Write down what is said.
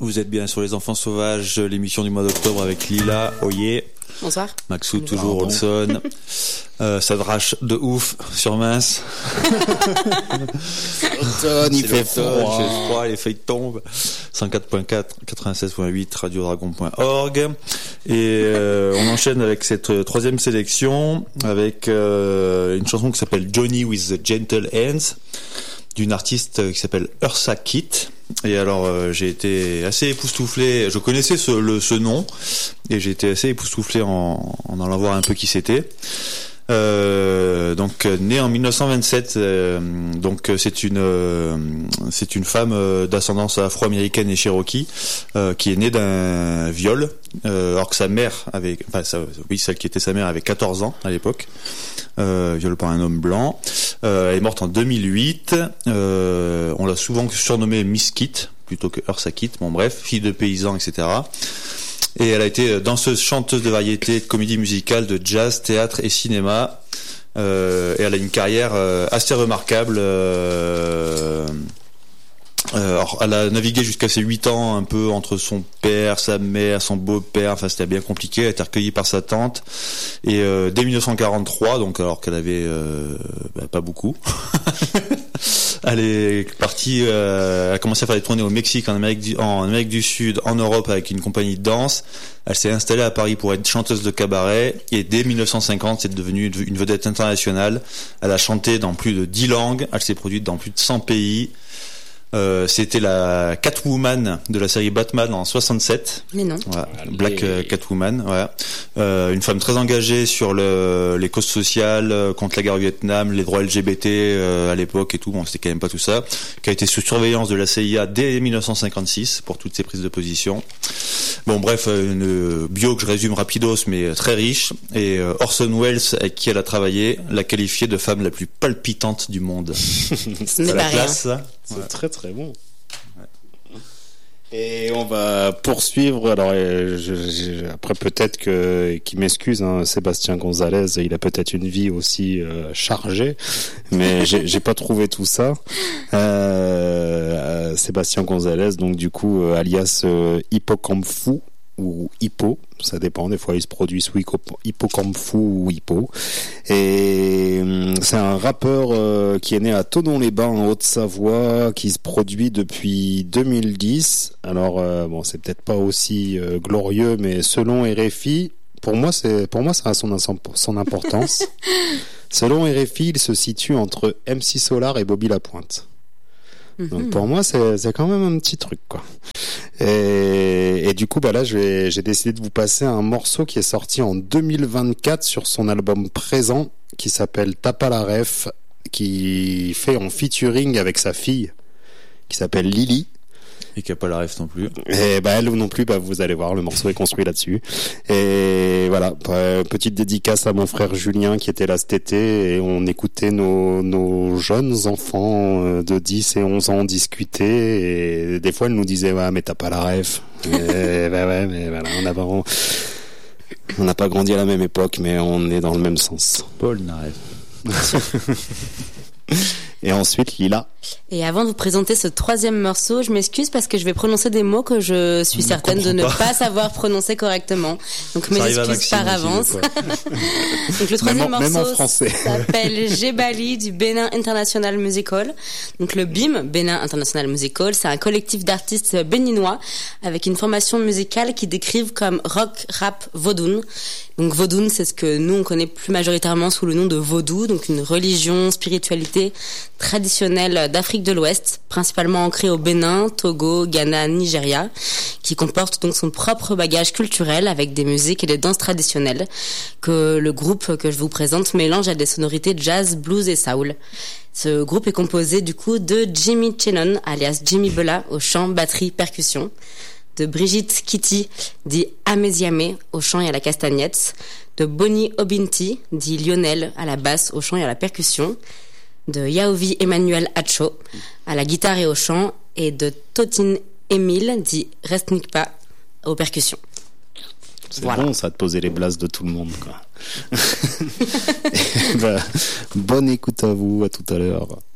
Vous êtes bien sur Les Enfants Sauvages, l'émission du mois d'octobre avec Lila, Oye. Bonsoir. Maxou, toujours Olson. Ça drache de ouf sur Mince. Il fait froid, les feuilles tombent. 104.4, 96.8, radiodragon.org. Et on enchaîne avec cette troisième sélection avec une chanson qui s'appelle Johnny with the Gentle Hands, d'une artiste qui s'appelle Eartha Kitt. Et alors j'ai été assez époustouflé, je connaissais ce nom et j'ai été assez époustouflé en allant voir un peu qui c'était. Donc née en 1927, donc c'est une femme d'ascendance afro-américaine et cherokee qui est née d'un viol, alors que sa mère avait, celle qui était sa mère avait 14 ans à l'époque, viol par un homme blanc. Elle est morte en 2008. On l'a souvent surnommée Miss Kitt plutôt que Eartha Kitt. Bon bref, fille de paysan, etc. Et elle a été danseuse, chanteuse de variété, de comédie musicale, de jazz, théâtre et cinéma. Et elle a une carrière assez remarquable. Alors, elle a navigué jusqu'à ses 8 ans un peu entre son père, sa mère, son beau-père. Enfin, c'était bien compliqué. Elle a été recueillie par sa tante. Et dès 1943, donc alors qu'elle avait pas beaucoup, elle est partie. Elle a commencé à faire des tournées au Mexique, en Amérique du Sud, en Europe avec une compagnie de danse. Elle s'est installée à Paris pour être chanteuse de cabaret. Et dès 1950, c'est devenue une vedette internationale. Elle a chanté dans plus de 10 langues. Elle s'est produite dans plus de 100 pays. C'était la Catwoman de la série Batman en 67. Mais non. Voilà, Black Catwoman. Ouais. Une femme très engagée sur les causes sociales, contre la guerre au Vietnam, les droits LGBT à l'époque et tout. Bon, c'était quand même pas tout ça. Qui a été sous surveillance de la CIA dès 1956 pour toutes ses prises de position. Bon, bref, une bio que je résume rapidos, mais très riche. Et Orson Welles, avec qui elle a travaillé, l'a qualifiée de femme la plus palpitante du monde. C'est la classe, ça. C'est très très bon. Ouais. Et on va poursuivre. Alors après peut-être qu'il m'excuse, hein, Sébastien Gonzalez, il a peut-être une vie aussi chargée, mais j'ai pas trouvé tout ça. Sébastien Gonzalez, donc du coup alias Hippocampu ou Hippo, ça dépend, des fois il se produit sous Hippocampu ou Hippo, et c'est un rappeur qui est né à Thonon-les-Bains en Haute-Savoie, qui se produit depuis 2010. Alors bon, c'est peut-être pas aussi glorieux, mais selon RFI, pour moi ça a son importance. Selon RFI, il se situe entre MC Solar et Bobby Lapointe. Donc pour moi c'est quand même un petit truc, quoi. Et du coup là j'ai décidé de vous passer un morceau qui est sorti en 2024 sur son album Présent, qui s'appelle T'as pas la ref, qui fait en featuring avec sa fille qui s'appelle Lily. Et qui a pas la ref non plus. Et elle non plus, vous allez voir, le morceau est construit là-dessus. Et voilà, petite dédicace à mon frère Julien qui était là cet été, et on écoutait nos jeunes enfants de 10 et 11 ans discuter, et des fois elle nous disait ouais mais t'as pas la ref. Et ouais, mais voilà, on n'a pas grandi à la même époque, mais on est dans le même sens. Paul n'a ref. Et ensuite Lila. Et avant de vous présenter ce troisième morceau, je m'excuse parce que je vais prononcer des mots que je suis certaine de ne pas savoir prononcer correctement. Donc mes excuses par avance. Donc le troisième morceau s'appelle Jebali du Bénin International Musical. Donc le BIM, Bénin International Musical, c'est un collectif d'artistes béninois avec une formation musicale qui décrivent comme rock, rap, vaudou. Donc vaudou, c'est ce que nous on connaît plus majoritairement sous le nom de vaudou, donc une religion, spiritualité traditionnelle d'Afrique de l'Ouest, principalement ancrée au Bénin, Togo, Ghana, Nigeria, qui comporte donc son propre bagage culturel avec des musiques et des danses traditionnelles que le groupe que je vous présente mélange à des sonorités jazz, blues et soul. Ce groupe est composé du coup de Jimmy Chenon, alias Jimmy Bella, au chant, batterie, percussion, de Brigitte Kitty, dit Améziamé, au chant et à la castagnette, de Bonnie Obinti, dit Lionel, à la basse, au chant et à la percussion, de Yaovi Emmanuel Hacho, à la guitare et au chant, et de Totin Emile, dit Restnikpa, aux percussions. C'est voilà. Bon, ça de poser les blases de tout le monde, quoi. Bonne écoute à vous, à tout à l'heure.